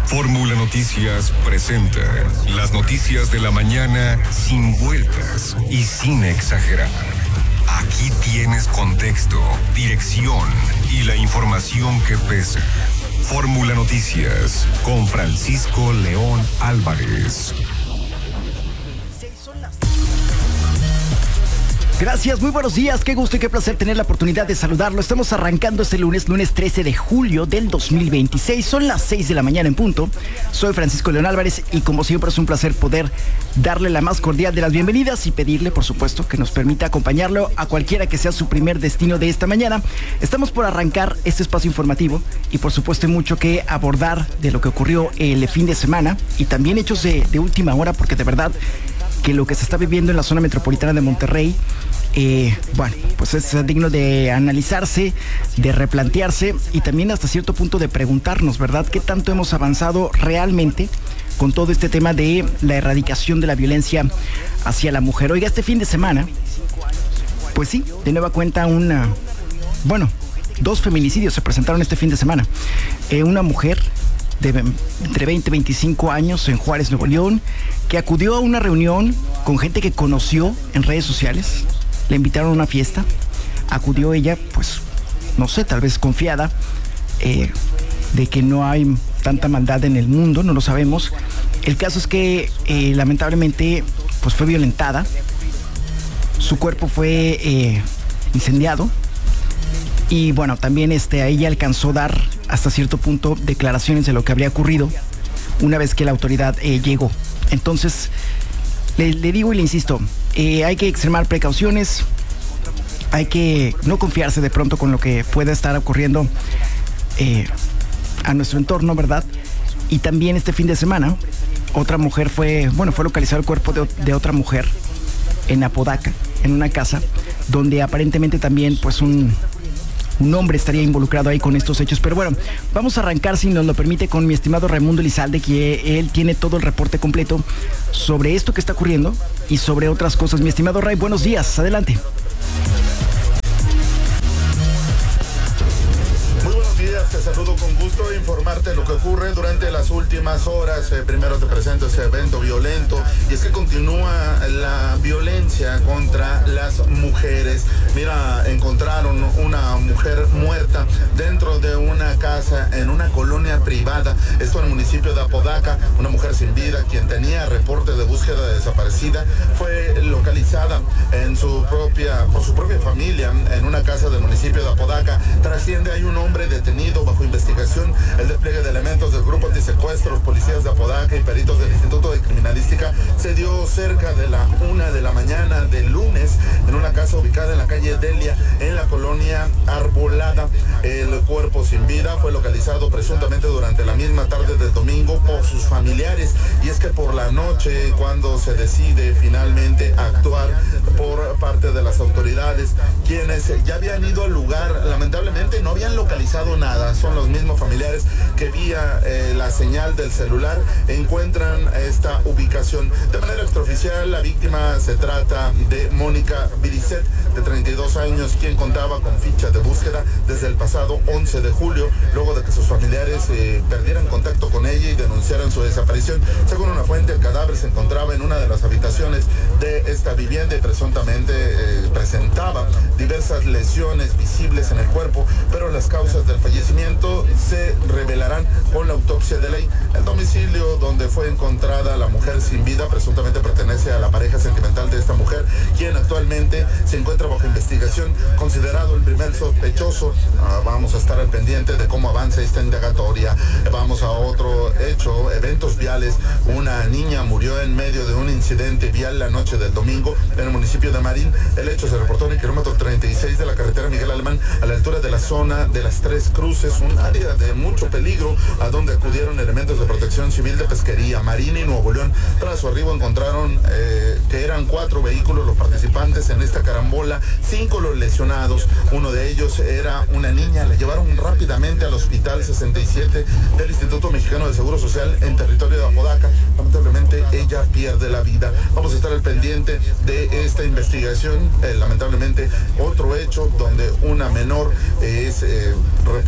Fórmula Noticias presenta las noticias de la mañana sin vueltas y sin exagerar. Aquí tienes contexto, dirección y la información que pesa. Fórmula Noticias con Francisco León Álvarez. Gracias, muy buenos días, qué gusto y qué placer tener la oportunidad de saludarlo. Estamos arrancando este lunes 13 de julio del 2026, son las 6 de la mañana en punto. Soy Francisco León Álvarez y como siempre es un placer poder darle la más cordial de las bienvenidas y pedirle, por supuesto, que nos permita acompañarlo a cualquiera que sea su primer destino de esta mañana. Estamos por arrancar este espacio informativo y por supuesto hay mucho que abordar de lo que ocurrió el fin de semana y también hechos de última hora, porque de verdad que lo que se está viviendo en la zona metropolitana de Monterrey, pues es digno de analizarse, de replantearse y también hasta cierto punto de preguntarnos, ¿verdad? ¿Qué tanto hemos avanzado realmente con todo este tema de la erradicación de la violencia hacia la mujer? Oiga, este fin de semana, pues sí, de nueva cuenta dos feminicidios se presentaron este fin de semana. Una mujer de entre 20 y 25 años en Juárez, Nuevo León, que acudió a una reunión con gente que conoció en redes sociales. Le invitaron a una fiesta, acudió ella, pues, no sé, tal vez confiada de que no hay tanta maldad en el mundo, no lo sabemos. El caso es que lamentablemente pues fue violentada, su cuerpo fue incendiado y bueno, también a ella alcanzó a dar hasta cierto punto declaraciones de lo que habría ocurrido una vez que la autoridad llegó. Entonces, le digo y le insisto, hay que extremar precauciones, hay que no confiarse de pronto con lo que pueda estar ocurriendo a nuestro entorno, ¿verdad? Y también este fin de semana, otra mujer fue localizado el cuerpo de otra mujer en Apodaca, en una casa, donde aparentemente también pues un hombre estaría involucrado ahí con estos hechos. Pero bueno, vamos a arrancar, si nos lo permite, con mi estimado Raimundo Elizalde, que él tiene todo el reporte completo sobre esto que está ocurriendo y sobre otras cosas. Mi estimado Ray, buenos días, adelante. Te saludo con gusto, informarte lo que ocurre durante las últimas horas. Primero te presento ese evento violento y es que continúa la violencia contra las mujeres. Mira, encontraron una mujer muerta dentro de una casa en una colonia privada, esto en el municipio de Apodaca. Una mujer sin vida, quien tenía reporte de búsqueda de desaparecida, fue localizada por su propia familia en una casa del municipio de Apodaca. Trasciende, hay un hombre detenido bajo investigación. El despliegue de elementos del grupo antisecuestros, policías de Apodaca y peritos del Instituto de Criminalística se dio cerca de la 1 de la mañana del lunes en una casa ubicada en la calle Delia, en la colonia Arbolada. El cuerpo sin vida fue localizado presuntamente durante la misma tarde del domingo por sus familiares, y es que por la noche, cuando se decide finalmente actuar por parte de las autoridades, quienes ya habían ido al lugar, lamentablemente no habían localizado nada. Son los mismos familiares que vía la señal del celular encuentran esta ubicación. De manera extraoficial, la víctima se trata de Mónica Biricet, de 32 años, quien contaba con ficha de búsqueda desde el pasado 11 de julio, luego de que sus familiares perdieran contacto con ella y denunciaran su desaparición. Según una fuente, el cadáver se encontraba en una de las habitaciones de esta vivienda y presuntamente presentaba diversas lesiones visibles en el cuerpo, pero las causas del fallecimiento se revelarán con la autopsia de ley. El domicilio donde fue encontrada la mujer sin vida presuntamente pertenece a la pareja sentimental de esta mujer, quien actualmente se encuentra bajo investigación, considerado el primer sospechoso. Vamos a estar al pendiente de cómo avanza esta indagatoria. Vamos a otro hecho, eventos viales. Una niña murió en medio de un incidente vial la noche del domingo en el municipio de Marín. El hecho se reportó en el kilómetro 36 de la carretera Miguel Alemán, a la altura de la zona de las Tres Cruces, un área de mucho peligro, a donde acudieron elementos de protección civil de Pesquería, Marina y Nuevo León. Tras su arribo encontraron que eran 4 vehículos los participantes en esta carambola, 5 los lesionados. Uno de ellos era una niña. La llevaron rápidamente al hospital 67 del Instituto Mexicano de Seguro Social en territorio de Apodaca. Lamentablemente ella pierde la vida. Vamos a estar al pendiente de esta investigación. Lamentablemente otro hecho donde una menor es reportada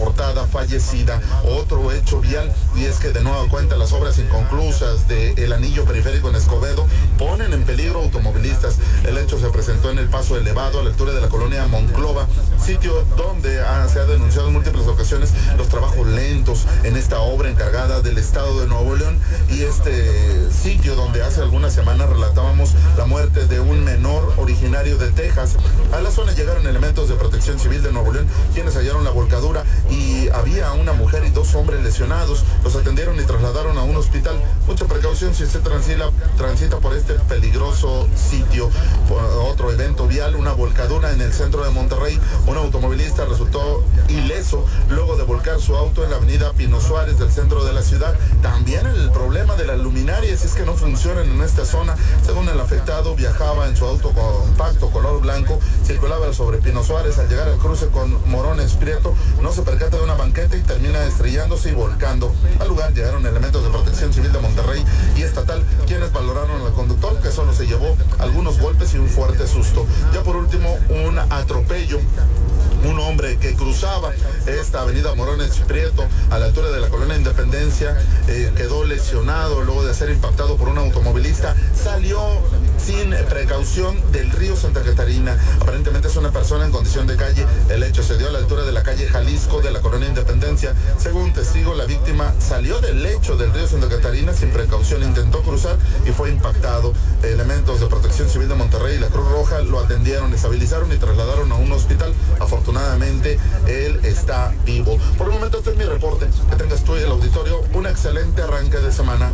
fallecida. Otro hecho vial, y es que de nueva cuenta las obras inconclusas del anillo periférico en Escobedo ponen en peligro automovilistas. El hecho se presentó en el paso elevado a la altura de la colonia Monclova, sitio donde se ha denunciado en múltiples ocasiones los trabajos lentos en esta obra encargada del Estado de Nuevo León, y este sitio donde hace algunas semanas relatábamos la muerte de un menor originario de Texas. A la zona llegaron elementos de Protección Civil de Nuevo León, quienes hallaron la volcadura y había una mujer y 2 hombres lesionados. Los atendieron y trasladaron a un hospital. Mucha precaución si usted transita por este peligroso sitio. Por otro evento vial, una volcadura en el centro de Monterrey. Un automovilista resultó ileso luego de volcar su auto en la avenida Pino Suárez del centro de la ciudad. También el problema de las luminarias es que no funcionan en esta zona. Según el afectado, viajaba en su auto compacto color blanco, circulaba sobre Pino Suárez. Al llegar al cruce con Morones Prieto, no se percata de una banqueta y termina estrellándose y volcando. Al lugar llegaron elementos de Protección Civil de Monterrey y estatal, quienes valoraron al conductor, que solo se llevó algunos golpes y un fuerte susto. Ya por último, un atropello. Un hombre que cruzaba esta avenida Morones Prieto a la altura de la colonia Independencia quedó lesionado luego de ser impactado por un automovilista. Salió sin precaución del río Santa Catarina. Aparentemente es una persona en condición de calle. El hecho se dio a la altura de la calle Jalisco de la colonia Independencia. Según un testigo, la víctima salió del lecho del río Santa Catarina sin precaución, intentó cruzar y fue impactado. Elementos de Protección Civil de Monterrey y la Cruz Roja lo atendieron, estabilizaron y trasladaron a un hospital. Afortunadamente, él está vivo. Por el momento, este es mi reporte. Que tengas tú y el auditorio un excelente arranque de semana.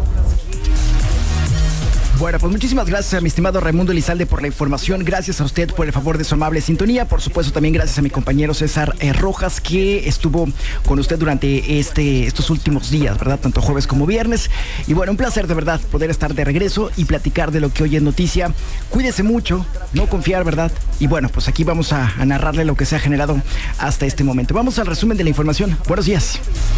Bueno, pues muchísimas gracias a mi estimado Raimundo Elizalde por la información. Gracias a usted por el favor de su amable sintonía. Por supuesto, también gracias a mi compañero César Rojas, que estuvo con usted durante estos últimos días, ¿verdad? Tanto jueves como viernes. Y bueno, un placer de verdad poder estar de regreso y platicar de lo que hoy es noticia. Cuídese mucho, no confiar, ¿verdad? Y bueno, pues aquí vamos a narrarle lo que se ha generado hasta este momento. Vamos al resumen de la información. Buenos días.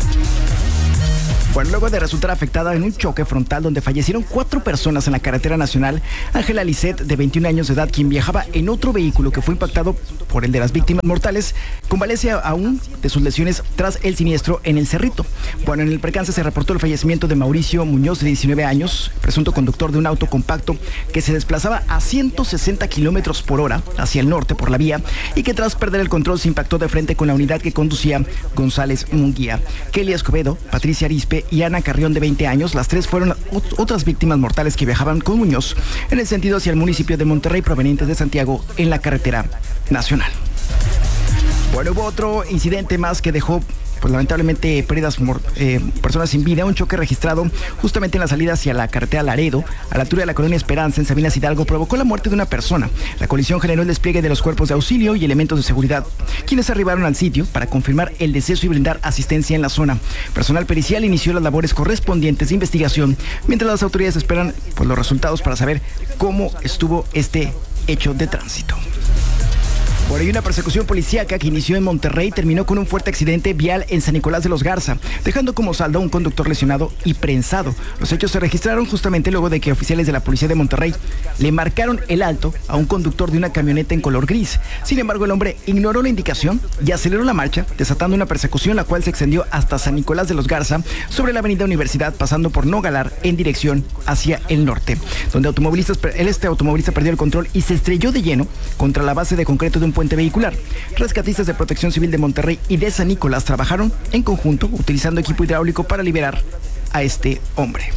Bueno, luego de resultar afectada en un choque frontal donde fallecieron 4 personas en la carretera nacional, Ángela Lisset, de 21 años de edad, quien viajaba en otro vehículo que fue impactado por el de las víctimas mortales, convalece aún de sus lesiones tras el siniestro en el Cerrito. Bueno, en el percance se reportó el fallecimiento de Mauricio Muñoz, de 19 años, presunto conductor de un auto compacto que se desplazaba a 160 kilómetros por hora hacia el norte por la vía y que tras perder el control se impactó de frente con la unidad que conducía González Munguía. Kelly Escobedo, Patricia Arispe y Ana Carrión, de 20 años, las 3 fueron otras víctimas mortales que viajaban con Muñoz en el sentido hacia el municipio de Monterrey, provenientes de Santiago, en la carretera nacional. Bueno, hubo otro incidente más que dejó, pues lamentablemente, pérdidas, personas sin vida. Un choque registrado justamente en la salida hacia la carretera Laredo, a la altura de la colonia Esperanza, en Sabinas Hidalgo, provocó la muerte de una persona. La colisión generó el despliegue de los cuerpos de auxilio y elementos de seguridad, quienes arribaron al sitio para confirmar el deceso y brindar asistencia en la zona. Personal pericial inició las labores correspondientes de investigación, mientras las autoridades esperan pues los resultados para saber cómo estuvo este hecho de tránsito. Por ahí una persecución policíaca que inició en Monterrey terminó con un fuerte accidente vial en San Nicolás de los Garza, dejando como saldo a un conductor lesionado y prensado. Los hechos se registraron justamente luego de que oficiales de la policía de Monterrey le marcaron el alto a un conductor de una camioneta en color gris. Sin embargo, el hombre ignoró la indicación y aceleró la marcha, desatando una persecución la cual se extendió hasta San Nicolás de los Garza, sobre la avenida Universidad, pasando por Nogalar en dirección hacia el norte, donde este automovilista perdió el control y se estrelló de lleno contra la base de concreto de un puente vehicular. Rescatistas de Protección Civil de Monterrey y de San Nicolás trabajaron en conjunto utilizando equipo hidráulico para liberar a este hombre.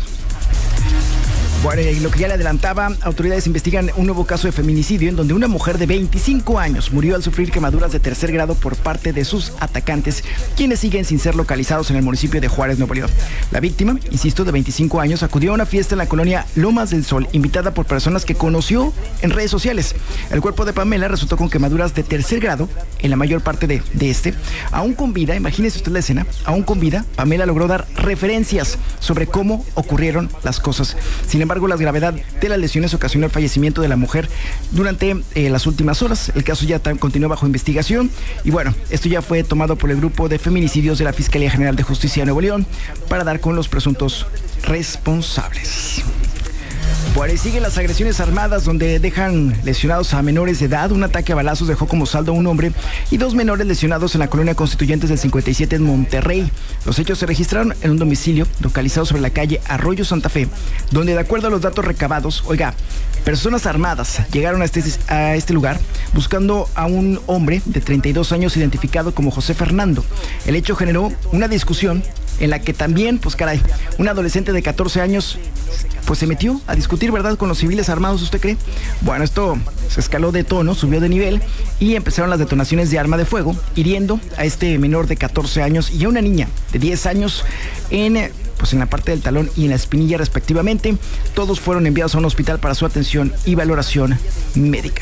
Bueno, y lo que ya le adelantaba, autoridades investigan un nuevo caso de feminicidio en donde una mujer de 25 años murió al sufrir quemaduras de tercer grado por parte de sus atacantes, quienes siguen sin ser localizados en el municipio de Juárez, Nuevo León. La víctima, insisto, de 25 años, acudió a una fiesta en la colonia Lomas del Sol, invitada por personas que conoció en redes sociales. El cuerpo de Pamela resultó con quemaduras de tercer grado en la mayor parte de este. Aún con vida, imagínese usted la escena, aún con vida, Pamela logró dar referencias sobre cómo ocurrieron las cosas. Sin embargo, la gravedad de las lesiones ocasionó el fallecimiento de la mujer durante las últimas horas. El caso ya continúa bajo investigación y bueno, esto ya fue tomado por el grupo de feminicidios de la Fiscalía General de Justicia de Nuevo León para dar con los presuntos responsables. Bueno, y siguen las agresiones armadas donde dejan lesionados a menores de edad. Un ataque a balazos dejó como saldo a un hombre y 2 menores lesionados en la colonia Constituyentes del 57 en Monterrey. Los hechos se registraron en un domicilio localizado sobre la calle Arroyo Santa Fe, donde de acuerdo a los datos recabados, personas armadas llegaron a este lugar buscando a un hombre de 32 años identificado como José Fernando. El hecho generó una discusión en la que también, un adolescente de 14 años se metió a discutir, ¿verdad?, con los civiles armados, ¿usted cree? Bueno, esto se escaló de tono, subió de nivel y empezaron las detonaciones de arma de fuego, hiriendo a este menor de 14 años y a una niña de 10 años en la parte del talón y en la espinilla respectivamente. Todos fueron enviados a un hospital para su atención y valoración médica.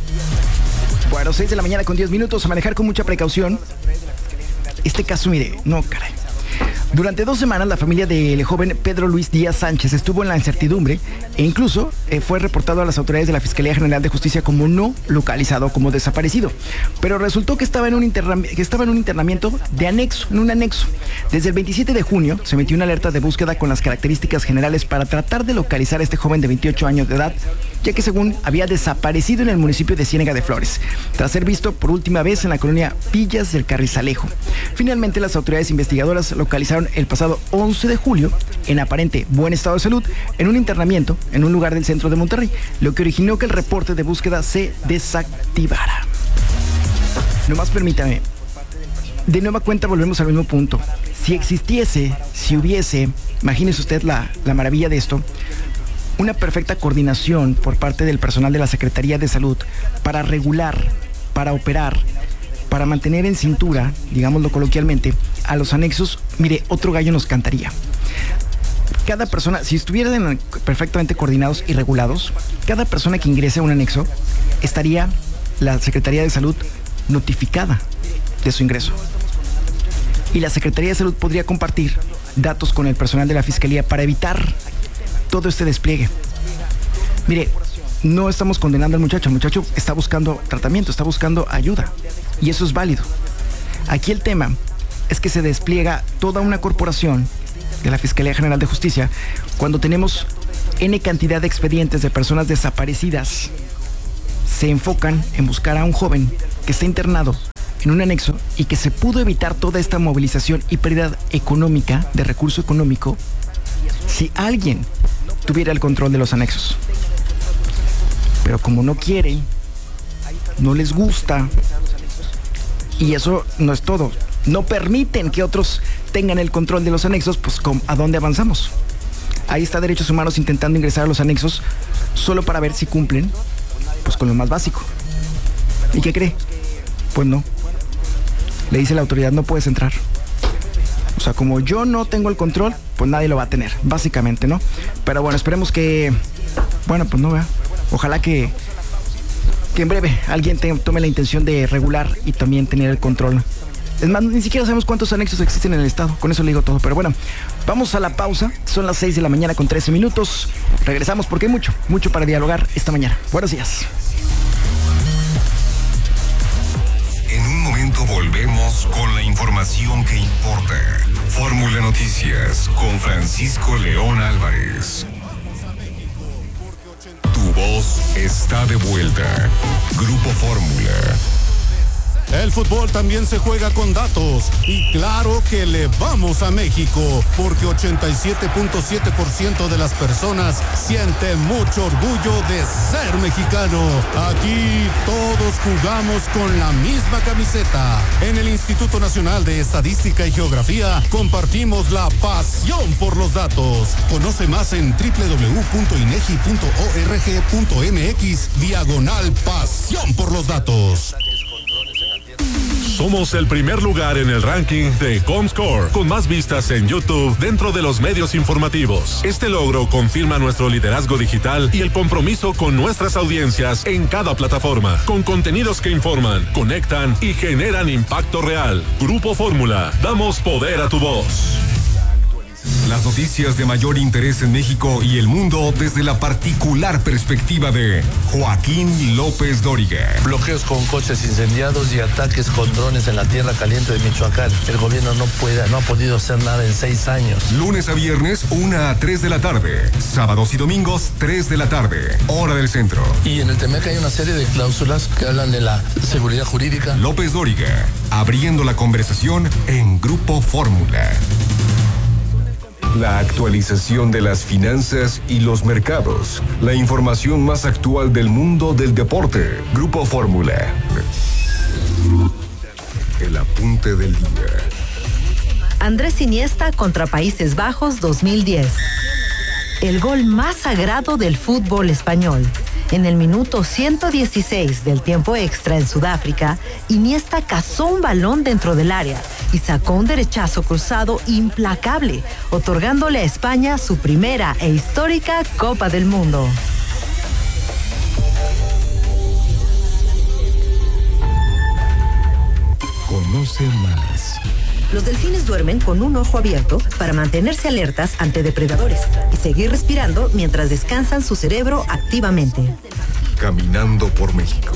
Bueno, 6 de la mañana con 10 minutos, a manejar con mucha precaución. Este caso, durante 2 semanas la familia del joven Pedro Luis Díaz Sánchez estuvo en la incertidumbre e incluso fue reportado a las autoridades de la Fiscalía General de Justicia como no localizado, como desaparecido. Pero resultó que estaba en un internamiento de anexo, en un anexo. Desde el 27 de junio se emitió una alerta de búsqueda con las características generales para tratar de localizar a este joven de 28 años de edad, ya que según había desaparecido en el municipio de Ciénega de Flores, tras ser visto por última vez en la colonia Villas del Carrizalejo. Finalmente, las autoridades investigadoras localizaron el pasado 11 de julio, en aparente buen estado de salud, en un internamiento en un lugar del centro de Monterrey, lo que originó que el reporte de búsqueda se desactivara. Nomás permítame, de nueva cuenta volvemos al mismo punto. Si hubiese, imagínese usted la maravilla de esto, una perfecta coordinación por parte del personal de la Secretaría de Salud para regular, para operar, para mantener en cintura, digámoslo coloquialmente, a los anexos, otro gallo nos cantaría. Cada persona, si estuvieran perfectamente coordinados y regulados, cada persona que ingrese a un anexo, estaría la Secretaría de Salud notificada de su ingreso. Y la Secretaría de Salud podría compartir datos con el personal de la Fiscalía para evitar todo este despliegue. No estamos condenando al muchacho. El muchacho está buscando tratamiento, está buscando ayuda. Y eso es válido. Aquí el tema es que se despliega toda una corporación de la Fiscalía General de Justicia cuando tenemos N cantidad de expedientes de personas desaparecidas. Se enfocan en buscar a un joven que está internado en un anexo y que se pudo evitar toda esta movilización y pérdida económica, de recurso económico, si alguien tuviera el control de los anexos. Pero como no quieren, no les gusta, y eso no es todo, no permiten que otros tengan el control de los anexos, ¿a dónde avanzamos? Ahí está Derechos Humanos intentando ingresar a los anexos solo para ver si cumplen con lo más básico. ¿Y qué cree? Pues no. Le dice la autoridad, no puedes entrar. O sea, como yo no tengo el control, pues nadie lo va a tener, básicamente, ¿no? Pero bueno, esperemos que, no vea. Ojalá que en breve alguien tome la intención de regular y también tener el control. Es más, ni siquiera sabemos cuántos anexos existen en el estado. Con eso le digo todo. Pero bueno, vamos a la pausa. Son las 6 de la mañana con 13 minutos. Regresamos porque hay mucho para dialogar esta mañana. Buenos días. En un momento volvemos con la información que importa. Fórmula Noticias con Francisco León Álvarez. Tu voz está de vuelta. Grupo Fórmula. El fútbol también se juega con datos y claro que le vamos a México porque 87.7% de las personas sienten mucho orgullo de ser mexicano. Aquí todos jugamos con la misma camiseta. En el Instituto Nacional de Estadística y Geografía compartimos la pasión por los datos. Conoce más en www.inegi.org.mx/pasión por los datos. Somos el primer lugar en el ranking de Comscore, con más vistas en YouTube dentro de los medios informativos. Este logro confirma nuestro liderazgo digital y el compromiso con nuestras audiencias en cada plataforma, con contenidos que informan, conectan y generan impacto real. Grupo Fórmula, damos poder a tu voz. Las noticias de mayor interés en México y el mundo desde la particular perspectiva de Joaquín López Dóriga. Bloqueos con coches incendiados y ataques con drones en la tierra caliente de Michoacán. El gobierno no ha podido hacer nada en 6 años. Lunes a viernes, 1 a 3 de la tarde. Sábados y domingos, 3 de la tarde. Hora del centro. Y en el TEMEC hay una serie de cláusulas que hablan de la seguridad jurídica. López Dóriga, abriendo la conversación en Grupo Fórmula. La actualización de las finanzas y los mercados. La información más actual del mundo del deporte. Grupo Fórmula. El apunte del día. Andrés Iniesta contra Países Bajos 2010. El gol más sagrado del fútbol español. En el minuto 116 del tiempo extra en Sudáfrica, Iniesta cazó un balón dentro del área y sacó un derechazo cruzado implacable, otorgándole a España su primera e histórica Copa del Mundo. Conoce más. Los delfines duermen con un ojo abierto para mantenerse alertas ante depredadores y seguir respirando mientras descansan su cerebro activamente. Caminando por México.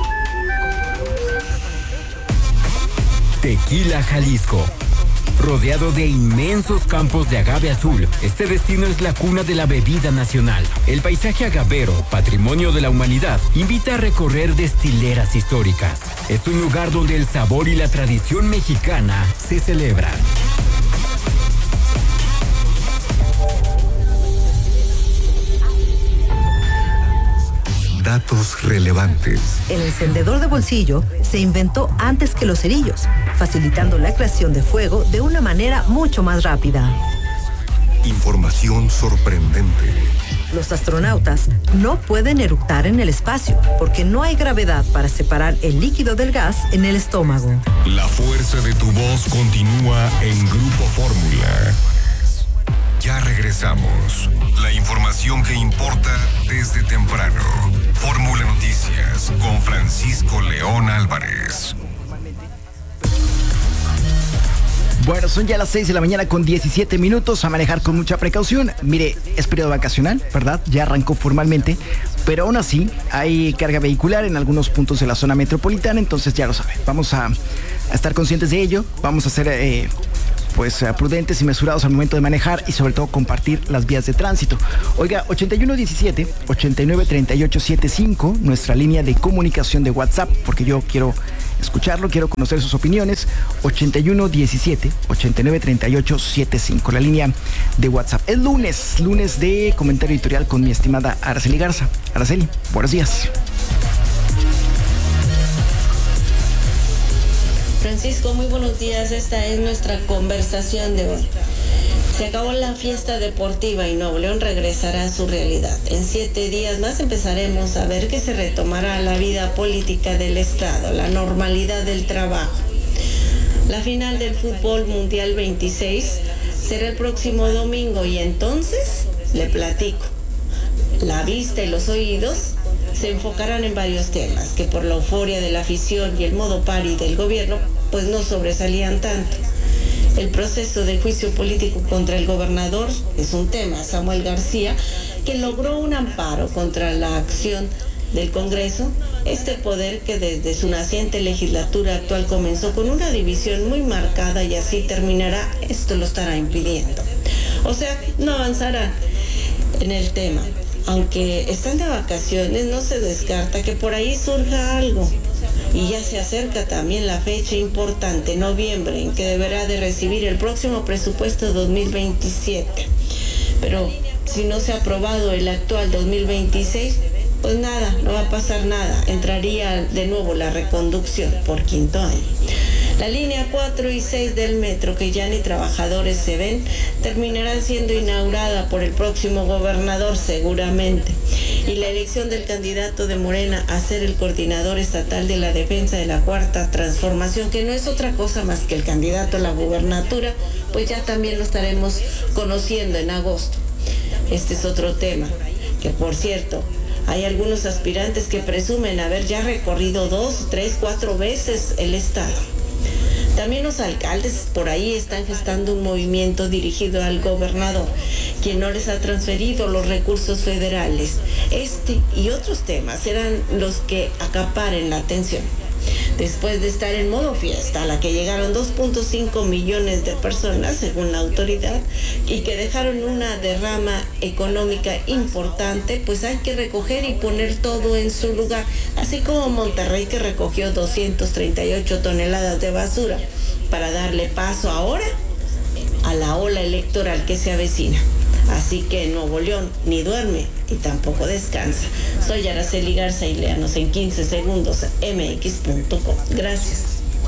Tequila, Jalisco. Rodeado de inmensos campos de agave azul, este destino es la cuna de la bebida nacional. El paisaje agavero, patrimonio de la humanidad, invita a recorrer destileras históricas. Es un lugar donde el sabor y la tradición mexicana se celebran. Datos relevantes. El encendedor de bolsillo se inventó antes que los cerillos, facilitando la creación de fuego de una manera mucho más rápida. Información sorprendente. Los astronautas no pueden eructar en el espacio porque no hay gravedad para separar el líquido del gas en el estómago. La fuerza de tu voz continúa en Grupo Fórmula. Ya regresamos. La información que importa desde temprano. Fórmula Noticias con Francisco León Álvarez. Bueno, son ya las 6 de la mañana con 17 minutos, a manejar con mucha precaución. Mire, es periodo vacacional, ¿verdad? Ya arrancó formalmente, pero aún así hay carga vehicular en algunos puntos de la zona metropolitana, entonces ya lo sabe. Vamos a estar conscientes de ello, vamos a ser prudentes y mesurados al momento de manejar y sobre todo compartir las vías de tránsito. Oiga, 8117-893875, nuestra línea de comunicación de WhatsApp, porque yo quiero escucharlo, quiero conocer sus opiniones. 8117-893875, la línea de WhatsApp. Es lunes de comentario editorial con mi estimada Araceli Garza. Araceli, buenos días. Francisco, muy buenos días. Esta es nuestra conversación de hoy. Se acabó la fiesta deportiva y Nuevo León regresará a su realidad. En 7 días más empezaremos a ver que se retomará la vida política del Estado, la normalidad del trabajo. La final del Fútbol Mundial 26 será el próximo domingo y entonces le platico. La vista y los oídos se enfocarán en varios temas que por la euforia de la afición y el modo party del gobierno pues no sobresalían tanto. El proceso de juicio político contra el gobernador es un tema. Samuel García, que logró un amparo contra la acción del Congreso, este poder que desde su naciente legislatura actual comenzó con una división muy marcada y así terminará, esto lo estará impidiendo. O sea, no avanzarán en el tema. Aunque están de vacaciones, no se descarta que por ahí surja algo. Y ya se acerca también la fecha importante, noviembre, en que deberá de recibir el próximo presupuesto 2027. Pero si no se ha aprobado el actual 2026, pues nada, no va a pasar nada. Entraría de nuevo la reconducción por 5º año. La línea 4 y 6 del metro, que ya ni trabajadores se ven, terminarán siendo inaugurada por el próximo gobernador seguramente. Y la elección del candidato de Morena a ser el coordinador estatal de la defensa de la Cuarta Transformación, que no es otra cosa más que el candidato a la gubernatura, pues ya también lo estaremos conociendo en agosto. Este es otro tema, que por cierto, hay algunos aspirantes que presumen haber ya recorrido 2, 3, 4 veces el estado. También los alcaldes por ahí están gestando un movimiento dirigido al gobernador, quien no les ha transferido los recursos federales. Este y otros temas serán los que acaparen la atención. Después de estar en modo fiesta, a la que llegaron 2.5 millones de personas, según la autoridad, y que dejaron una derrama económica importante, pues hay que recoger y poner todo en su lugar, así como Monterrey, que recogió 238 toneladas de basura para darle paso ahora a la ola electoral que se avecina. Así que Nuevo León ni duerme y tampoco descansa. Soy Araceli Garza y léanos en 15 segundos mx.com. Gracias.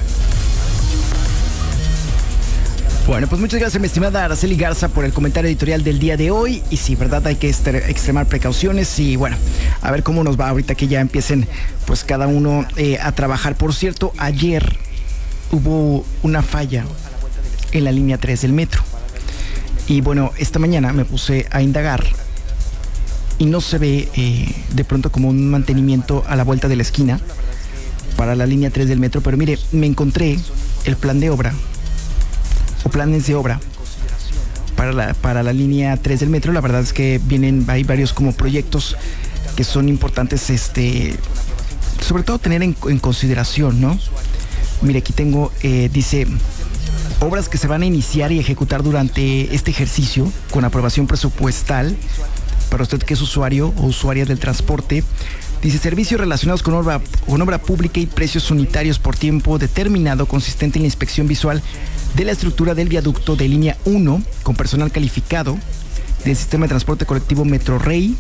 Bueno, pues muchas gracias, mi estimada Araceli Garza, por el comentario editorial del día de hoy. Y sí, verdad, hay que extremar precauciones y bueno, a ver cómo nos va ahorita que ya empiecen pues cada uno a trabajar. Por cierto, ayer hubo una falla en la línea 3 del metro. Y bueno, esta mañana me puse a indagar y no se ve de pronto como un mantenimiento a la vuelta de la esquina para la línea 3 del metro. Pero mire, me encontré el plan de obra o planes de obra para la línea 3 del metro. La verdad es que hay varios como proyectos que son importantes, sobre todo tener en consideración, ¿no? Mire, aquí tengo, dice... obras que se van a iniciar y ejecutar durante este ejercicio con aprobación presupuestal para usted que es usuario o usuaria del transporte. Dice, servicios relacionados con obra pública y precios unitarios por tiempo determinado consistente en la inspección visual de la estructura del viaducto de línea 1 con personal calificado del sistema de transporte colectivo Metrorrey.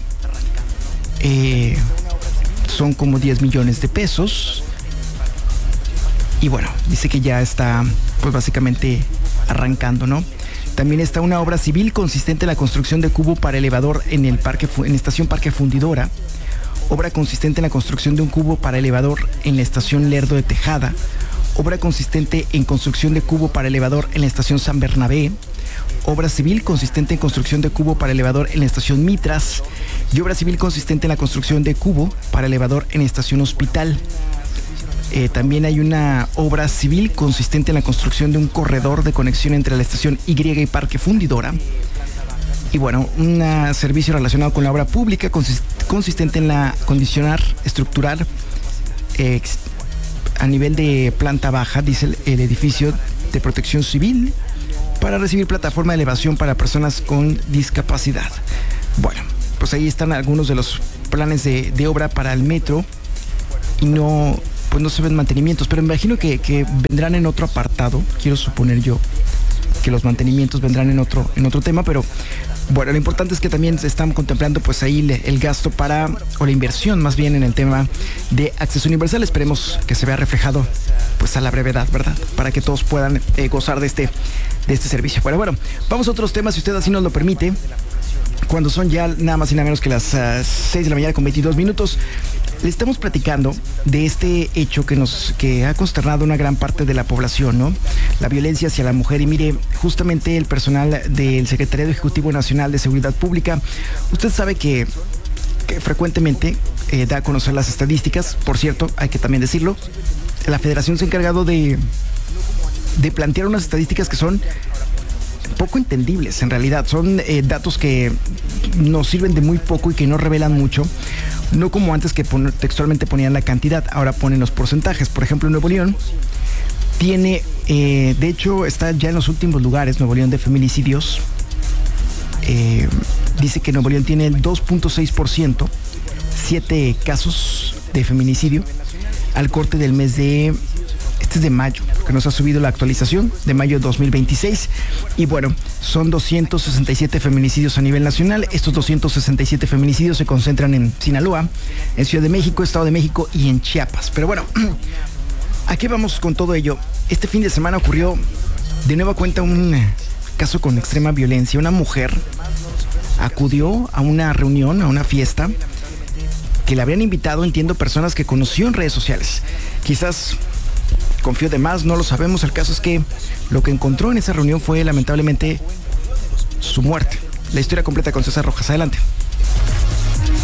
Son como 10 millones de pesos. Y bueno, dice que ya está, pues básicamente arrancando, ¿no? También está una obra civil consistente en la construcción de cubo para elevador en estación Parque Fundidora. Obra consistente en la construcción de un cubo para elevador en la estación Lerdo de Tejada. Obra consistente en construcción de cubo para elevador en la estación San Bernabé. Obra civil consistente en construcción de cubo para elevador en la estación Mitras. Y obra civil consistente en la construcción de cubo para elevador en la estación Hospital. También hay una obra civil consistente en la construcción de un corredor de conexión entre la estación Y y Parque Fundidora. Y bueno, un servicio relacionado con la obra pública consistente en la condicionar estructural a nivel de planta baja, dice el edificio de protección civil, para recibir plataforma de elevación para personas con discapacidad. Bueno, pues ahí están algunos de los planes de obra para el metro y no se ven mantenimientos, pero me imagino que vendrán en otro apartado. Quiero suponer yo que los mantenimientos vendrán en otro tema, pero bueno, lo importante es que también se están contemplando pues ahí el gasto o la inversión más bien en el tema de acceso universal. Esperemos que se vea reflejado pues a la brevedad, ¿verdad? Para que todos puedan gozar de este servicio. Bueno, vamos a otros temas si usted así nos lo permite. Cuando son ya nada más y nada menos que las 6 de la mañana con 22 minutos, le estamos platicando de este hecho que ha consternado una gran parte de la población, ¿no? La violencia hacia la mujer. Y mire, justamente el personal del Secretariado Ejecutivo Nacional de Seguridad Pública, usted sabe que frecuentemente da a conocer las estadísticas. Por cierto, hay que también decirlo, la Federación se ha encargado de plantear unas estadísticas que son poco entendibles. En realidad son datos que nos sirven de muy poco y que no revelan mucho, no como antes que textualmente ponían la cantidad, ahora ponen los porcentajes. Por ejemplo, Nuevo León tiene, de hecho está ya en los últimos lugares, Nuevo León, de feminicidios. Dice que Nuevo León tiene el 2.6%, 7 casos de feminicidio al corte del mes de... Este es de mayo, que nos ha subido la actualización de mayo de 2026. Y bueno, son 267 feminicidios a nivel nacional. Estos 267 feminicidios se concentran en Sinaloa, en Ciudad de México, Estado de México y en Chiapas. Pero bueno, ¿a qué vamos con todo ello? Este fin de semana ocurrió de nueva cuenta un caso con extrema violencia. Una mujer acudió a una reunión, a una fiesta, que le habían invitado, entiendo, personas que conoció en redes sociales. Quizás confió de más, no lo sabemos. El caso es que lo que encontró en esa reunión fue lamentablemente su muerte. La historia completa con César Rojas. Adelante.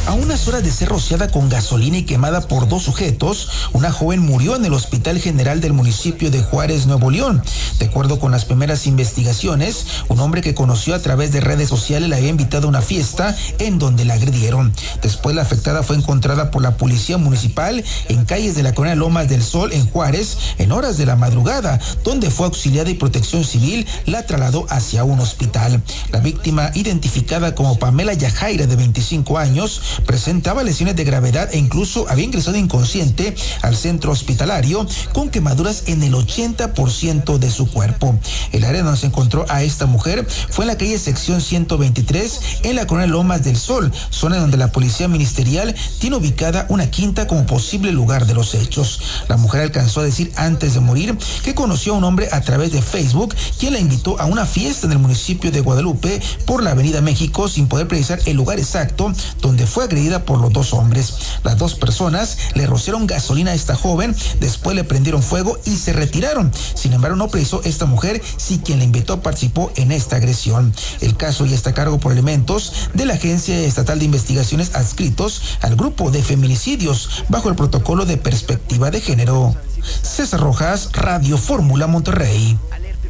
A unas horas de ser rociada con gasolina y quemada por 2 sujetos, una joven murió en el Hospital General del municipio de Juárez, Nuevo León. De acuerdo con las primeras investigaciones, un hombre que conoció a través de redes sociales la había invitado a una fiesta en donde la agredieron. Después la afectada fue encontrada por la policía municipal en calles de la colonia Lomas del Sol en Juárez en horas de la madrugada, donde fue auxiliada y Protección Civil la trasladó hacia un hospital. La víctima, identificada como Pamela Yajaira, de 25 años, presentaba lesiones de gravedad e incluso había ingresado inconsciente al centro hospitalario con quemaduras en el 80% de su cuerpo. El área donde se encontró a esta mujer fue en la calle sección 123 en la colonia Lomas del Sol, zona donde la policía ministerial tiene ubicada una quinta como posible lugar de los hechos. La mujer alcanzó a decir antes de morir que conoció a un hombre a través de Facebook, quien la invitó a una fiesta en el municipio de Guadalupe por la Avenida México, sin poder precisar el lugar exacto donde fue agredida por los 2 hombres. Las 2 personas le rociaron gasolina a esta joven, después le prendieron fuego y se retiraron. Sin embargo, no precisó esta mujer si quien la invitó participó en esta agresión. El caso ya está a cargo por elementos de la Agencia Estatal de Investigaciones adscritos al grupo de feminicidios bajo el protocolo de perspectiva de género. César Rojas, Radio Fórmula Monterrey.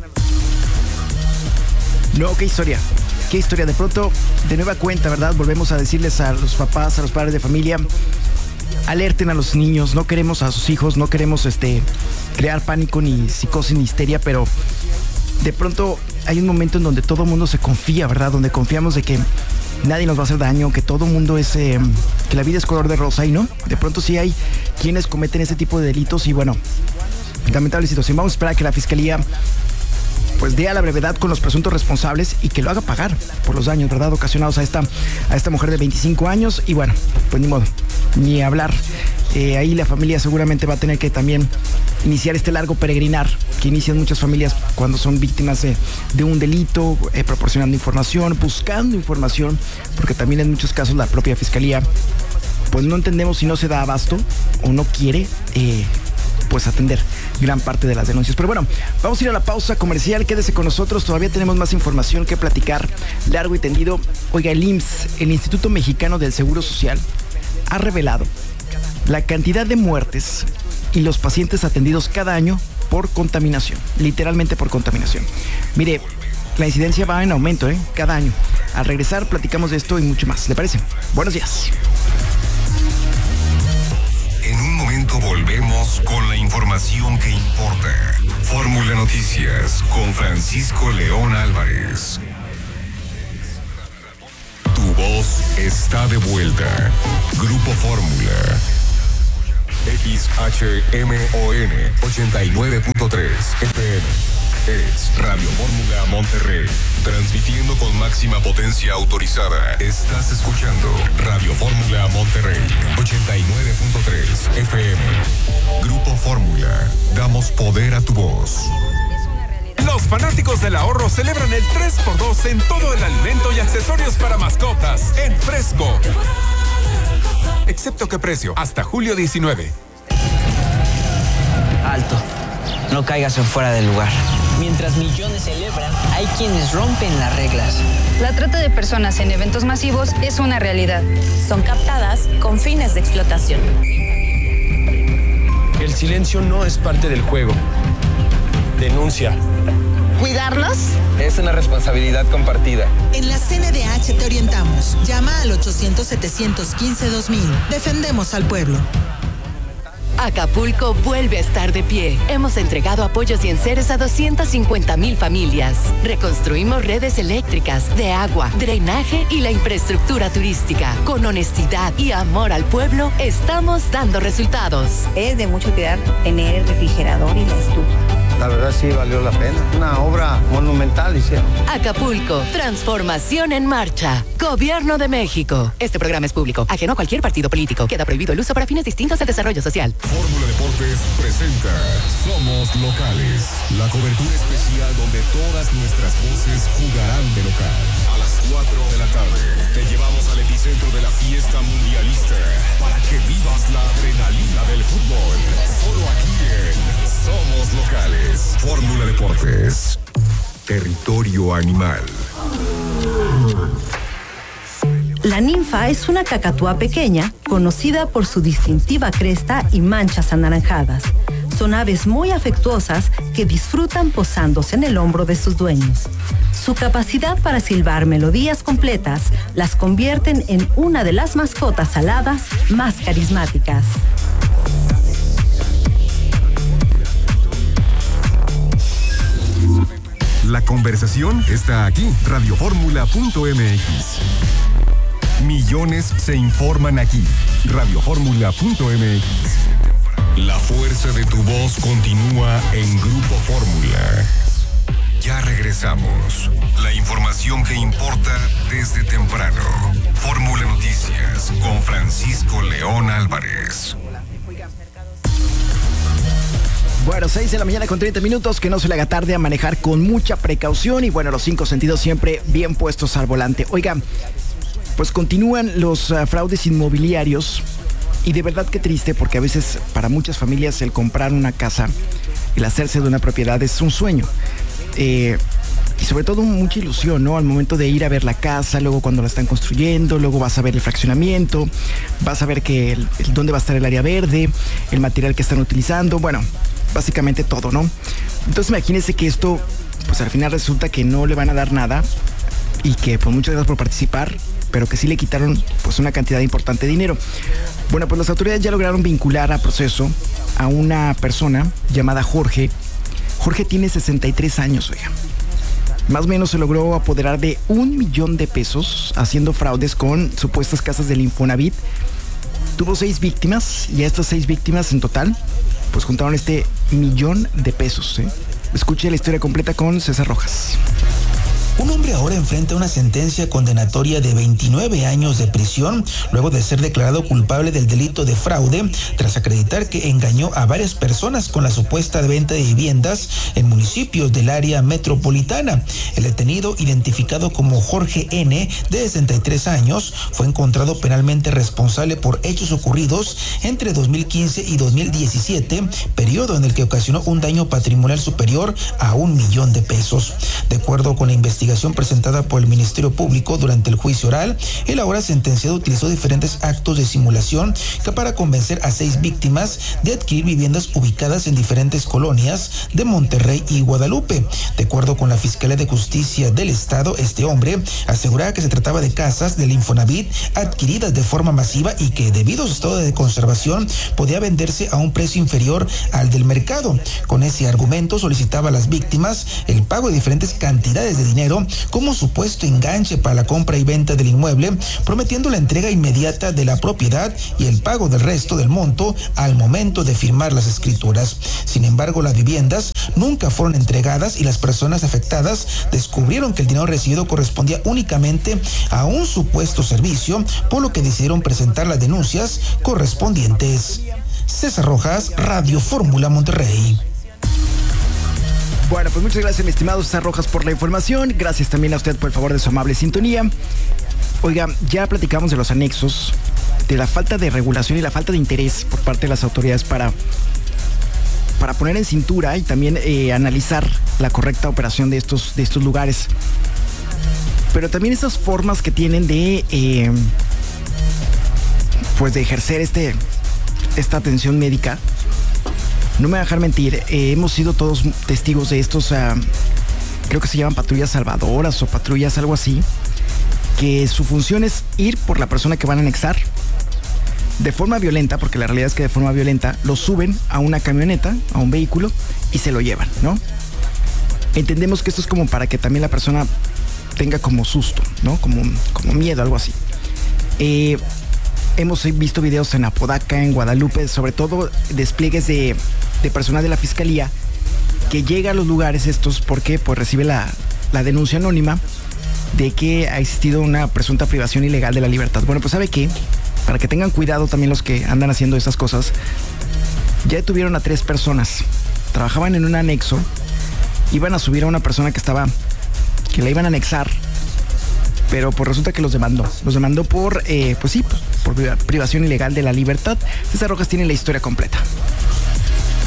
No, qué historia. Qué historia. De pronto, de nueva cuenta, ¿verdad? Volvemos a decirles a los papás, a los padres de familia, alerten a los niños. No queremos a sus hijos, no queremos crear pánico, ni psicosis, ni histeria, pero de pronto hay un momento en donde todo el mundo se confía, ¿verdad? Donde confiamos de que nadie nos va a hacer daño, que todo el mundo es, que la vida es color de rosa, y no. De pronto sí hay quienes cometen ese tipo de delitos y bueno, lamentable situación. Vamos a esperar a que la fiscalía pues dé a la brevedad con los presuntos responsables y que lo haga pagar por los daños, ¿verdad?, ocasionados a esta mujer de 25 años. Y bueno, pues ni modo, ni hablar. Ahí la familia seguramente va a tener que también iniciar este largo peregrinar que inician muchas familias cuando son víctimas de un delito, proporcionando información, buscando información, porque también en muchos casos la propia fiscalía pues no entendemos si no se da abasto o no quiere pues atender gran parte de las denuncias. Pero bueno, vamos a ir a la pausa comercial. Quédese con nosotros, todavía tenemos más información que platicar largo y tendido. Oiga, el IMSS, el Instituto Mexicano del Seguro Social, ha revelado la cantidad de muertes y los pacientes atendidos cada año por contaminación, literalmente por contaminación. Mire, la incidencia va en aumento, cada año. Al regresar platicamos de esto y mucho más. ¿Le parece? Buenos días. En un momento volvemos con la información que importa. Fórmula Noticias con Francisco León Álvarez. Tu voz está de vuelta. Grupo Fórmula. XHMON 89.3 FM. Es Radio Fórmula Monterrey, transmitiendo con máxima potencia autorizada. Estás escuchando Radio Fórmula Monterrey 89.3 FM. Grupo Fórmula, damos poder a tu voz. Los fanáticos del ahorro celebran el 3x2 en todo el alimento y accesorios para mascotas en Fresco. Excepto que precio, hasta julio 19. Alto, no caigas en fuera del lugar. Mientras millones celebran, hay quienes rompen las reglas. La trata de personas en eventos masivos es una realidad. Son captadas con fines de explotación. El silencio no es parte del juego. Denuncia. ¿Cuidarlos? Es una responsabilidad compartida. En la CNDH te orientamos. Llama al 800-715-2000. Defendemos al pueblo. Acapulco vuelve a estar de pie. Hemos entregado apoyos y enseres a 250,000 familias. Reconstruimos redes eléctricas, de agua, drenaje y la infraestructura turística. Con honestidad y amor al pueblo, estamos dando resultados. Es de mucho cuidar tener el refrigerador y la estufa. La verdad sí valió la pena. Una obra monumental hicieron. Acapulco, transformación en marcha. Gobierno de México. Este programa es público, ajeno a cualquier partido político. Queda prohibido el uso para fines distintos del desarrollo social. Fórmula Deportes presenta Somos Locales, la cobertura especial donde todas nuestras voces jugarán de local. A las 4 de la tarde te llevamos al epicentro de la fiesta mundialista para que vivas la adrenalina del fútbol. Solo aquí en Somos Locales. Fórmula Deportes. Territorio animal. La ninfa es una cacatúa pequeña, conocida por su distintiva cresta y manchas anaranjadas. Son aves muy afectuosas que disfrutan posándose en el hombro de sus dueños. Su capacidad para silbar melodías completas las convierten en una de las mascotas aladas más carismáticas. La conversación está aquí, radioformula.mx. Millones se informan aquí, radioformula.mx. La fuerza de tu voz continúa en Grupo Fórmula. Ya regresamos. La información que importa desde temprano. Fórmula Noticias con Francisco León Álvarez. Bueno, 6 de la mañana con 30 minutos, que no se le haga tarde, a manejar con mucha precaución y bueno, los 5 sentidos siempre bien puestos al volante. Oiga, pues continúan los fraudes inmobiliarios y de verdad que triste, porque a veces para muchas familias el comprar una casa, el hacerse de una propiedad es un sueño. Y sobre todo mucha ilusión, ¿no? Al momento de ir a ver la casa, luego cuando la están construyendo, luego vas a ver el fraccionamiento, vas a ver que dónde va a estar el área verde, el material que están utilizando, bueno, básicamente todo, ¿no? Entonces imagínense que esto, pues al final resulta que no le van a dar nada y que pues muchas gracias por participar, pero que sí le quitaron pues una cantidad importante de dinero. Bueno, pues las autoridades ya lograron vincular a proceso a una persona llamada Jorge. Jorge tiene 63 años, oiga. Más o menos se logró apoderar de $1,000,000 haciendo fraudes con supuestas casas del Infonavit. Tuvo 6 víctimas y a estas 6 víctimas en total pues juntaron este $1,000,000. Escuche la historia completa con César Rojas. Un hombre ahora enfrenta una sentencia condenatoria de 29 años de prisión luego de ser declarado culpable del delito de fraude tras acreditar que engañó a varias personas con la supuesta venta de viviendas en municipios del área metropolitana. El detenido, identificado como Jorge N., de 63 años, fue encontrado penalmente responsable por hechos ocurridos entre 2015 y 2017, periodo en el que ocasionó un daño patrimonial superior a $1,000,000. De acuerdo con la investigación presentada por el Ministerio Público durante el juicio oral, el ahora sentenciado utilizó diferentes actos de simulación que para convencer a 6 víctimas de adquirir viviendas ubicadas en diferentes colonias de Monterrey y Guadalupe. De acuerdo con la Fiscalía de Justicia del Estado, este hombre aseguraba que se trataba de casas del Infonavit adquiridas de forma masiva y que debido a su estado de conservación podía venderse a un precio inferior al del mercado. Con ese argumento solicitaba a las víctimas el pago de diferentes cantidades de dinero como supuesto enganche para la compra y venta del inmueble, prometiendo la entrega inmediata de la propiedad y el pago del resto del monto al momento de firmar las escrituras. Sin embargo, las viviendas nunca fueron entregadas y las personas afectadas descubrieron que el dinero recibido correspondía únicamente a un supuesto servicio, por lo que decidieron presentar las denuncias correspondientes. César Rojas, Radio Fórmula Monterrey. Bueno, pues muchas gracias, mi estimado César Rojas, por la información. Gracias también a usted por el favor de su amable sintonía. Oiga, ya platicamos de los anexos, de la falta de regulación y la falta de interés por parte de las autoridades para poner en cintura y también analizar la correcta operación de estos lugares. Pero también estas formas que tienen de pues de ejercer esta atención médica. No me voy a dejar mentir, hemos sido todos testigos de estos, creo que se llaman patrullas salvadoras o patrullas, algo así, que su función es ir por la persona que van a anexar de forma violenta, porque la realidad es que de forma violenta lo suben a una camioneta, a un vehículo y se lo llevan, ¿no? Entendemos que esto es como para que también la persona tenga como susto, ¿no? Como miedo, algo así. Hemos visto videos en Apodaca, en Guadalupe, sobre todo despliegues de personal de la Fiscalía que llega a los lugares estos porque pues recibe la denuncia anónima de que ha existido una presunta privación ilegal de la libertad. Bueno, pues ¿sabe qué? Para que tengan cuidado también los que andan haciendo esas cosas, ya detuvieron a 3 personas. Trabajaban en un anexo, iban a subir a una persona que la iban a anexar, pero pues resulta que los demandó por, por privación ilegal de la libertad. César Rojas tiene la historia completa.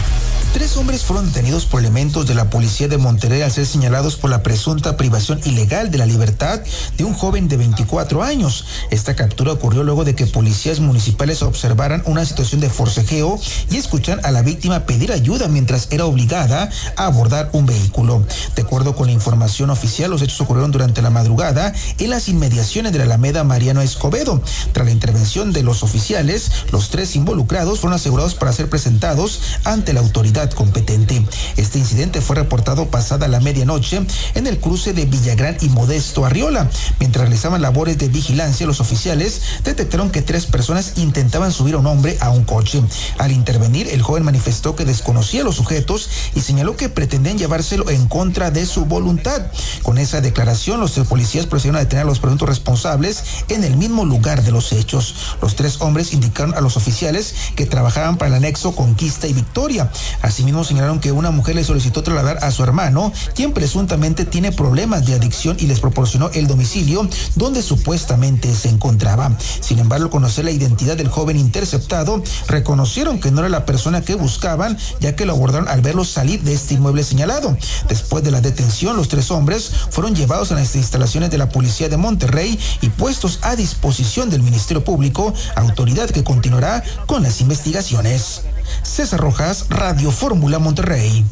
3 hombres fueron detenidos por elementos de la policía de Monterrey al ser señalados por la presunta privación ilegal de la libertad de un joven de 24 años. Esta captura ocurrió luego de que policías municipales observaran una situación de forcejeo y escucharan a la víctima pedir ayuda mientras era obligada a abordar un vehículo. De acuerdo con la información oficial, los hechos ocurrieron durante la madrugada en las inmediaciones de la Alameda Mariano Escobedo. Tras la intervención de los oficiales, los 3 involucrados fueron asegurados para ser presentados ante la autoridad competente. Este incidente fue reportado pasada la medianoche en el cruce de Villagrán y Modesto Arriola. Mientras realizaban labores de vigilancia, los oficiales detectaron que 3 personas intentaban subir a un hombre a un coche. Al intervenir, el joven manifestó que desconocía a los sujetos y señaló que pretendían llevárselo en contra de su voluntad. Con esa declaración, los 3 policías procedieron a detener a los presuntos responsables en el mismo lugar de los hechos. Los 3 hombres indicaron a los oficiales que trabajaban para el anexo Conquista y Victoria. Asimismo, señalaron que una mujer le solicitó trasladar a su hermano, quien presuntamente tiene problemas de adicción, y les proporcionó el domicilio donde supuestamente se encontraba. Sin embargo, al conocer la identidad del joven interceptado, reconocieron que no era la persona que buscaban, ya que lo abordaron al verlo salir de este inmueble señalado. Después de la detención, los 3 hombres fueron llevados a las instalaciones de la policía de Monterrey y puestos a disposición del Ministerio Público, autoridad que continuará con las investigaciones. César Rojas, Radio Fórmula Monterrey.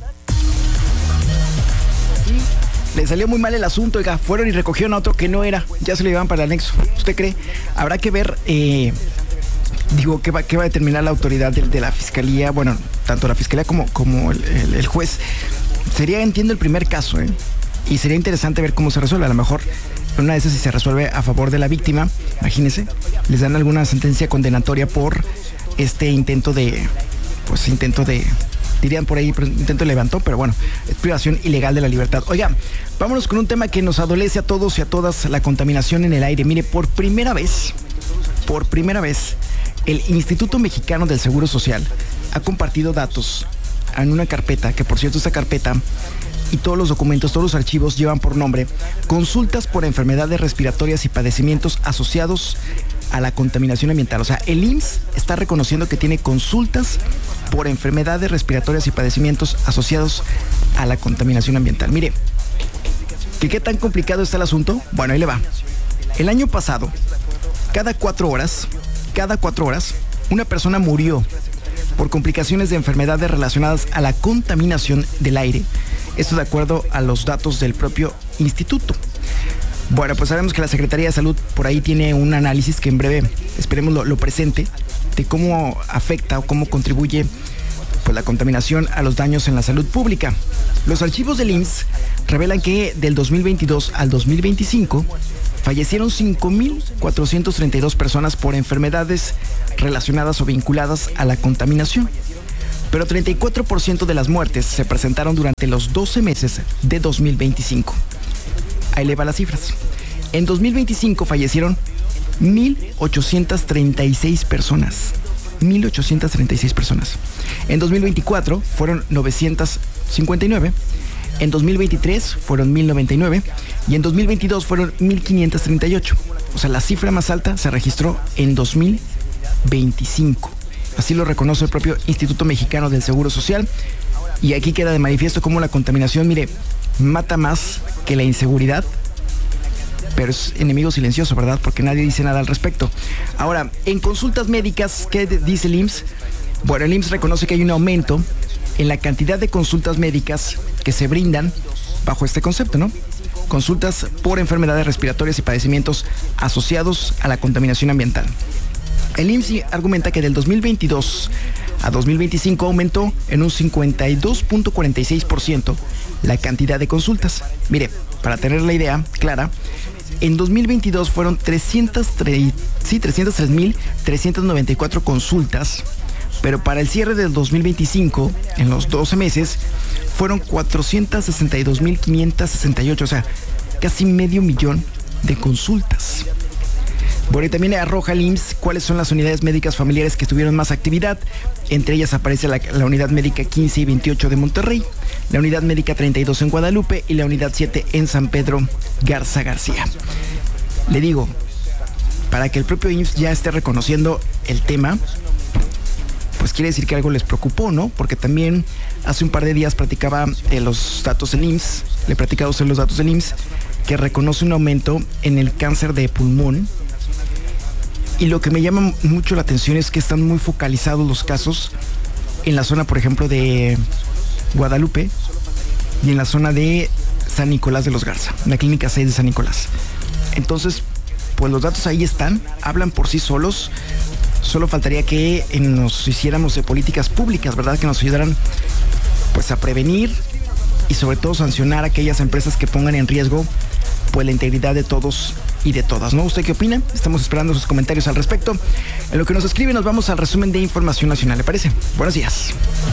Le salió muy mal el asunto, oiga, fueron y recogieron a otro que no era, ya se lo llevaban para el anexo. ¿Usted cree? Habrá que ver, qué va a determinar la autoridad de la fiscalía, bueno, tanto la fiscalía como el juez. Sería, entiendo, el primer caso, y sería interesante ver cómo se resuelve. A lo mejor en una de esas, si se resuelve a favor de la víctima, imagínense, les dan alguna sentencia condenatoria por este intento de, dirían por ahí, intento de levantón, pero bueno, es privación ilegal de la libertad. Oiga, vámonos con un tema que nos adolece a todos y a todas: la contaminación en el aire. Mire, por primera vez, el Instituto Mexicano del Seguro Social ha compartido datos en una carpeta, que por cierto, esta carpeta y todos los documentos, todos los archivos llevan por nombre consultas por enfermedades respiratorias y padecimientos asociados a la contaminación ambiental. O sea, el IMSS está reconociendo que tiene consultas por enfermedades respiratorias y padecimientos asociados a la contaminación ambiental. Mire, ¿qué tan complicado está el asunto? Bueno, ahí le va. El año pasado, cada 4 horas, una persona murió por complicaciones de enfermedades relacionadas a la contaminación del aire. Esto de acuerdo a los datos del propio instituto. Bueno, pues sabemos que la Secretaría de Salud por ahí tiene un análisis que en breve esperemos lo presente, de cómo afecta o cómo contribuye pues la contaminación a los daños en la salud pública. Los archivos del IMSS revelan que del 2022 al 2025 fallecieron 5,432 personas por enfermedades relacionadas o vinculadas a la contaminación. Pero 34% de las muertes se presentaron durante los 12 meses de 2025. Ahí le va las cifras. En 2025 fallecieron 1,836 personas. 1,836 personas. En 2024 fueron 959. En 2023 fueron 1,099. Y en 2022 fueron 1,538. O sea, la cifra más alta se registró en 2025. Así lo reconoce el propio Instituto Mexicano del Seguro Social. Y aquí queda de manifiesto cómo la contaminación, mire, mata más que la inseguridad, pero es enemigo silencioso, ¿verdad? Porque nadie dice nada al respecto. Ahora, en consultas médicas, ¿qué dice el IMSS? Bueno, el IMSS reconoce que hay un aumento en la cantidad de consultas médicas que se brindan bajo este concepto, ¿no? Consultas por enfermedades respiratorias y padecimientos asociados a la contaminación ambiental. El IMSS argumenta que del 2022 a 2025 aumentó en un 52.46% la cantidad de consultas. Mire, para tener la idea clara, en 2022 fueron 303,394 consultas, pero para el cierre del 2025, en los 12 meses, fueron 462,568, o sea, casi 500,000 de consultas. Bueno, y también arroja el IMSS cuáles son las unidades médicas familiares que tuvieron más actividad. Entre ellas aparece la unidad médica 15 y 28 de Monterrey, la unidad médica 32 en Guadalupe y la unidad 7 en San Pedro Garza García. Le digo, para que el propio IMSS ya esté reconociendo el tema, pues quiere decir que algo les preocupó, ¿no? Porque también Hace un par de días platicaba los datos del IMSS, le he platicado los datos del IMSS, que reconoce un aumento en el cáncer de pulmón. Y lo que me llama mucho la atención es que están muy focalizados los casos en la zona, por ejemplo, de Guadalupe y en la zona de San Nicolás de los Garza, en la clínica 6 de San Nicolás. Entonces, pues los datos ahí están, hablan por sí solos. Solo faltaría que nos hiciéramos de políticas públicas, ¿verdad? Que nos ayudaran pues a prevenir y sobre todo sancionar a aquellas empresas que pongan en riesgo pues la integridad de todos y de todas, ¿no? ¿Usted qué opina? Estamos esperando sus comentarios al respecto. En lo que nos escribe nos vamos al resumen de información nacional, ¿le parece? Buenos días.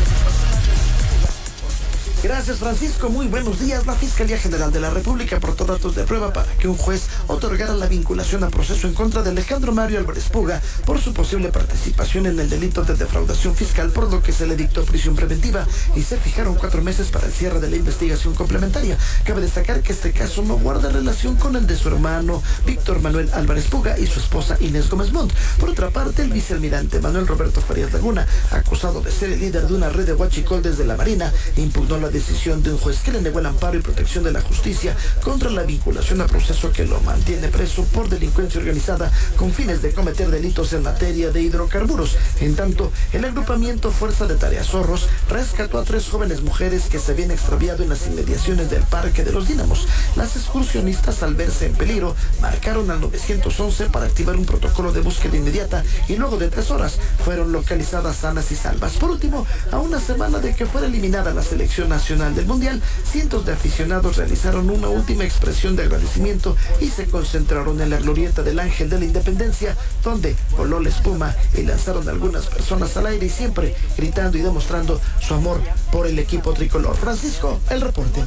Gracias, Francisco. Muy buenos días. La Fiscalía General de la República aportó datos de prueba para que un juez otorgara la vinculación a proceso en contra de Alejandro Mario Álvarez Puga por su posible participación en el delito de defraudación fiscal, por lo que se le dictó prisión preventiva y se fijaron 4 meses para el cierre de la investigación complementaria. Cabe destacar que este caso no guarda relación con el de su hermano Víctor Manuel Álvarez Puga y su esposa Inés Gómez Montt. Por otra parte, el vicealmirante Manuel Roberto Farías Laguna, acusado de ser el líder de una red de huachicol desde la Marina, impugnó la decisión de un juez que le negó el amparo y protección de la justicia contra la vinculación a proceso que lo mantiene preso por delincuencia organizada con fines de cometer delitos en materia de hidrocarburos. En tanto, el agrupamiento Fuerza de Tareas Zorros rescató a 3 jóvenes mujeres que se habían extraviado en las inmediaciones del Parque de los Dínamos. Las excursionistas, al verse en peligro, marcaron al 911 para activar un protocolo de búsqueda inmediata y luego de 3 horas fueron localizadas sanas y salvas. Por último, a una semana de que fuera eliminada la selección nacional del Mundial, cientos de aficionados realizaron una última expresión de agradecimiento y se concentraron en la glorieta del Ángel de la Independencia, donde voló la espuma y lanzaron a algunas personas al aire y siempre gritando y demostrando su amor por el equipo tricolor. Francisco, el reporte.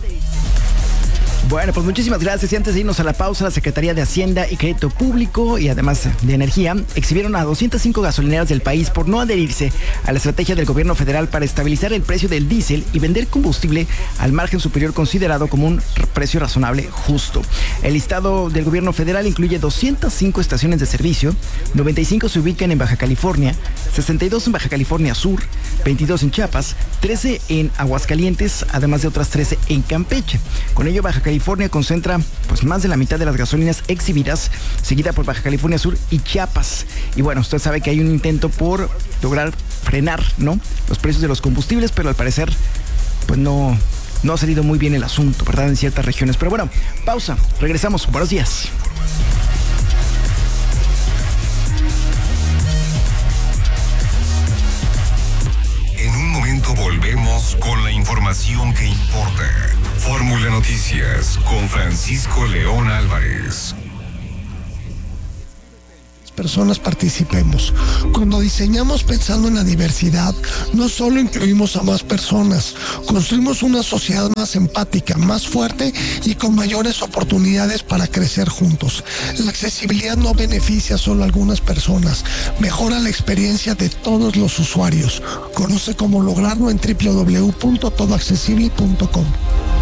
Bueno, pues muchísimas gracias. Y antes de irnos a la pausa, la Secretaría de Hacienda y Crédito Público y además de Energía exhibieron a 205 gasolineras del país por no adherirse a la estrategia del gobierno federal para estabilizar el precio del diésel y vender combustible al margen superior considerado como un precio razonable justo. El listado del gobierno federal incluye 205 estaciones de servicio, 95 se ubican en Baja California, 62 en Baja California Sur, 22 en Chiapas, 13 en Aguascalientes, además de otras 13 en Campeche. Con ello, Baja California concentra pues más de la mitad de las gasolinas exhibidas, seguida por Baja California Sur y Chiapas. Y bueno, usted sabe que hay un intento por lograr frenar, ¿no?, los precios de los combustibles, pero al parecer pues no ha salido muy bien el asunto, ¿verdad?, en ciertas regiones. Pero bueno, pausa, regresamos. Buenos días. En un momento volvemos con la información que importa. Fórmula Noticias con Francisco León Álvarez. Personas participemos. Cuando diseñamos pensando en la diversidad, no solo incluimos a más personas, construimos una sociedad más empática, más fuerte y con mayores oportunidades para crecer juntos. La accesibilidad no beneficia solo a algunas personas, mejora la experiencia de todos los usuarios. Conoce cómo lograrlo en www.todoaccesible.com.